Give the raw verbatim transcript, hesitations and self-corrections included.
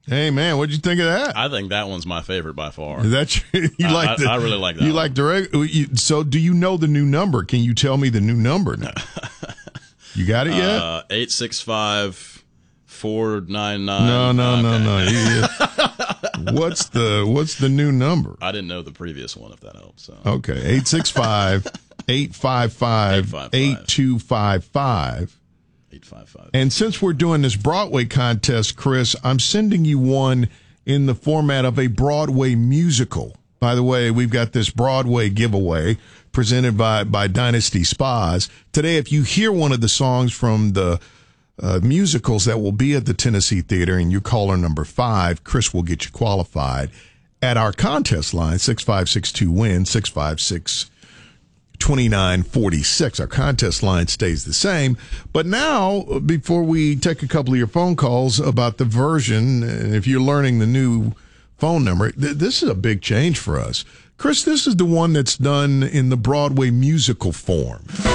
Hey, man, what'd you think of that? I think that one's my favorite by far. Is that you I, like? I, the, I really like that. You one. like direct? You, so, do you know the new number? Can you tell me the new number now? You got it yet? Uh, eight six five four nine nine. No, no, okay. no, no. Yeah. What's the What's the new number? I didn't know the previous one. If that helps. So. Okay, eight six five eight five five eight two five five. eight five five. And since we're doing this Broadway contest, Chris, I'm sending you one in the format of a Broadway musical. By the way, we've got this Broadway giveaway presented by, by Dynasty Spas. Today, if you hear one of the songs from the uh, musicals that will be at the Tennessee Theater and you're caller number five, Chris will get you qualified at our contest line, six five six two win, six five six twenty-nine forty-six. Our contest line stays the same. But now, before we take a couple of your phone calls about the version, and if you're learning the new phone number, th- this is a big change for us. Chris, this is the one that's done in the Broadway musical form.